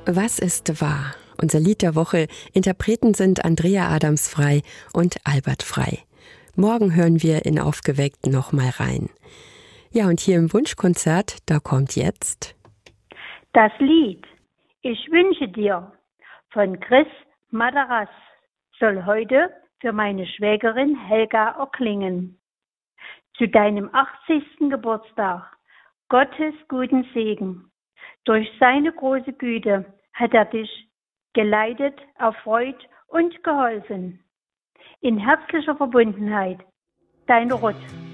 Was ist wahr? Unser Lied der Woche. Interpreten sind Andrea Adams-Frei und Albert Frei. Morgen hören wir in Aufgeweckt noch mal rein. Ja, und hier im Wunschkonzert, da kommt jetzt das Lied Ich wünsche dir von Chris Madaras soll heute für meine Schwägerin Helga erklingen. Zu deinem 80. Geburtstag Gottes guten Segen. Durch seine große Güte hat er dich geleitet, erfreut und geholfen. In herzlicher Verbundenheit, deine Ruth.